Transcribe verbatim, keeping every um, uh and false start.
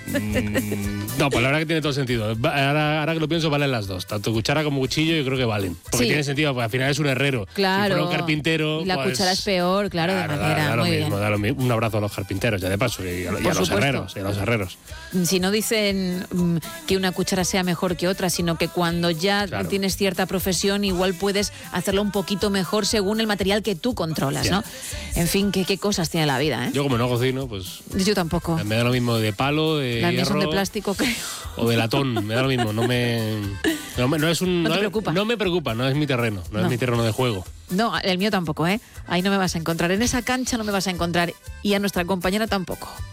Mm, no, pues la verdad que tiene todo sentido. Ahora, ahora que lo pienso, valen las dos. Tanto cuchara como cuchillo yo creo que valen. Porque Sí. tiene sentido, porque al final es un herrero. Claro. Si fuera un carpintero... Y la pues, cuchara es peor, claro, claro, de da- madera. da lo Muy mismo, bien. da lo mismo. Un abrazo a los carpinteros, ya de paso, y a, y a Por los supuesto. herreros. Y a los herreros. Si no dicen mm, que una cuchara sea mejor que otra, sino que cuando ya Claro. tienes cierta profesión, igual puedes hacerlo un poquito mejor según el material que tú controlas, Ya. ¿no? En fin, qué, qué cosas tiene la vida, ¿eh? Yo como no cocino, pues Yo tampoco. me da lo mismo de palo, de Las mías son hierro de plástico, creo. o de latón. Me da lo mismo. No me... No, me- no es un... No te es- preocupa. No me preocupa, no es mi terreno. No, No. es mi terreno de juego. No, el mío tampoco, ¿eh? Ahí no me vas a encontrar. En esa cancha no me vas a encontrar. Y a nuestra compañera tampoco.